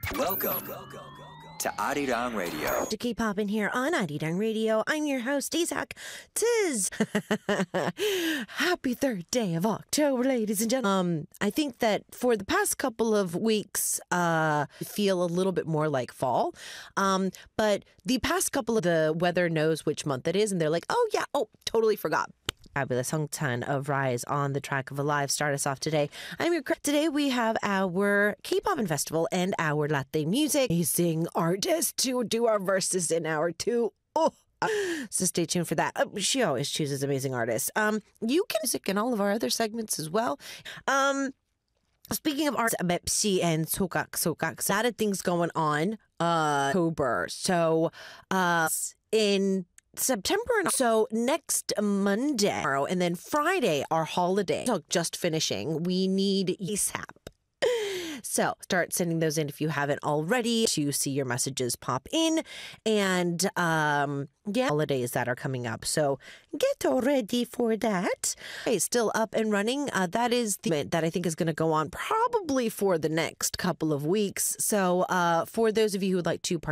Welcome to Arirang Radio. To keep popping here on Arirang Radio, I'm your host, Isak. Tis happy third day of October, ladies and gentlemen. I think that for the past couple of weeks, feel a little bit more like fall. But the past couple of the weather knows which month it is, and they're like, totally forgot. Fabulous Hongtan of Rise on the track of Alive. Start us off today. Today we have our K-pop festival and our latte music. Amazing artists to do our verses in hour two. So stay tuned for that. She always chooses amazing artists. You can music in all of our other segments as well. Speaking of art, Mepsi and Sokak, a lot of things going on. October. So in September, and so next Monday and then Friday are holiday. So just finishing. We need ASAP. So start sending those in if you haven't already to see your messages pop in. And holidays that are coming up. So get all ready for that. Okay, still up and running. That is the event that I think is going to go on probably for the next couple of weeks. So for those of you who would like to participate,